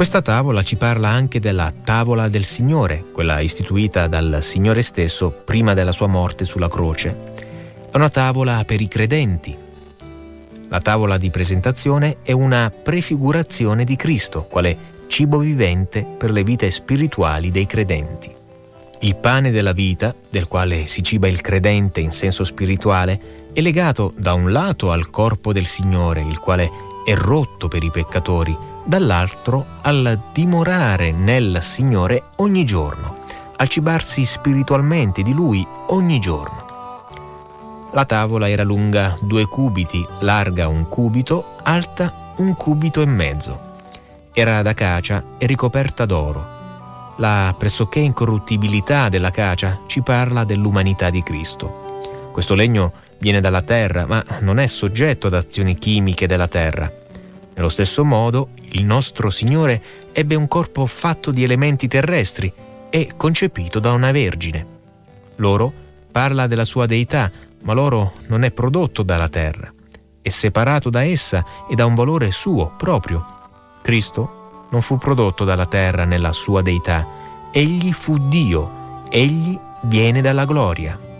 Questa tavola ci parla anche della tavola del Signore, quella istituita dal Signore stesso prima della sua morte sulla croce. È una tavola per i credenti. La tavola di presentazione è una prefigurazione di Cristo, quale cibo vivente per le vite spirituali dei credenti. Il pane della vita, del quale si ciba il credente in senso spirituale, è legato da un lato al corpo del Signore, il quale è rotto per i peccatori, dall'altro al dimorare nel Signore ogni giorno, al cibarsi spiritualmente di Lui ogni giorno. La tavola era lunga 2 cubiti, larga 1 cubito, alta 1 cubito e mezzo. Era d'acacia e ricoperta d'oro. La pressoché incorruttibilità della cacia ci parla dell'umanità di Cristo. Questo legno viene dalla terra, ma non è soggetto ad azioni chimiche della terra. Nello stesso modo, il nostro Signore ebbe un corpo fatto di elementi terrestri e concepito da una vergine. L'oro parla della sua deità, ma l'oro non è prodotto dalla terra. È separato da essa e da un valore suo proprio. Cristo non fu prodotto dalla terra nella sua deità. Egli fu Dio. Egli viene dalla gloria.